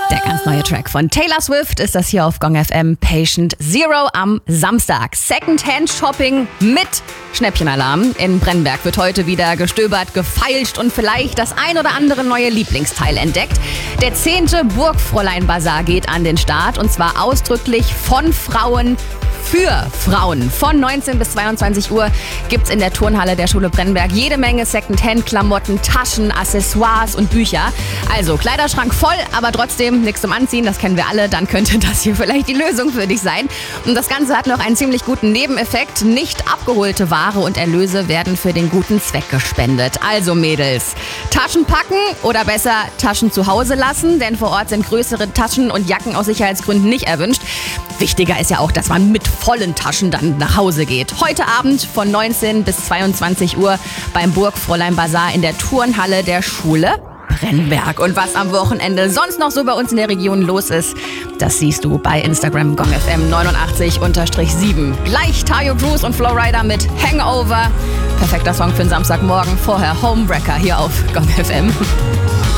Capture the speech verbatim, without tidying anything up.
Der ganz neue Track von Taylor Swift ist das hier auf Gong F M. Patient Zero am Samstag. Secondhand-Shopping mit Schnäppchenalarm. In Brennberg wird heute wieder gestöbert, gefeilscht und vielleicht das ein oder andere neue Lieblingsteil entdeckt. Der zehnte Burgfräulein-Basar geht an den Start und zwar ausdrücklich von Frauen für Frauen. Von neunzehn bis zweiundzwanzig Uhr gibt's in der Turnhalle der Schule Brennberg jede Menge Secondhand-Klamotten, Taschen, Accessoires und Bücher. Also Kleiderschrank voll, aber trotzdem nichts zum Anziehen, das kennen wir alle. Dann könnte das hier vielleicht die Lösung für dich sein. Und das Ganze hat noch einen ziemlich guten Nebeneffekt. Nicht abgeholte Ware und Erlöse werden für den guten Zweck gespendet. Also Mädels, Taschen packen oder besser Taschen zu Hause lassen, denn vor Ort sind größere Taschen und Jacken aus Sicherheitsgründen nicht erwünscht. Wichtiger ist ja auch, dass man mit vollen Taschen dann nach Hause geht. Heute Abend von neunzehn bis zweiundzwanzig Uhr beim Burgfräulein-Basar in der Turnhalle der Schule Brennberg. Und was am Wochenende sonst noch so bei uns in der Region los ist, das siehst du bei Instagram Gong F M neunundachtzig sieben. Gleich Tayo Cruz und Flowrider mit Hangover. Perfekter Song für den Samstagmorgen. Vorher Homewrecker hier auf Gong F M.